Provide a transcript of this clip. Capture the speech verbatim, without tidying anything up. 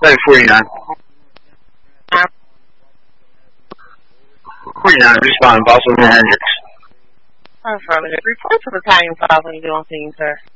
Hey, forty-nine. forty-nine, respond, Boston Hendricks. Affirmative. Report to Battalion five when you do on scene, sir.